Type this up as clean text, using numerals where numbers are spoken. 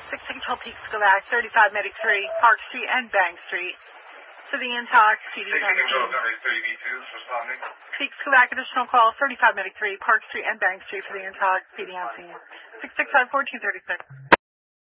6 Peak Schovac, 35 Medic 3, Park Street and Bank Street. To the Intox, PD on scene. 30B2 is responding. Peak Schovac, additional call, 35 Medic 3, Park Street and Bank Street for the Intox, PD on scene. 665-1436.